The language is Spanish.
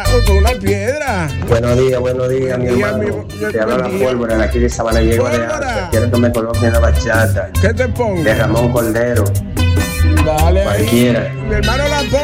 Con una piedra. Buenos días, mi hermano. Te habla la pólvora de aquí de Sabana Llegó de Arte. Quiero que me coloques en la bachata. ¿Qué te pongo? De Ramón Cordero. Dale. Cualquiera. Mi hermano la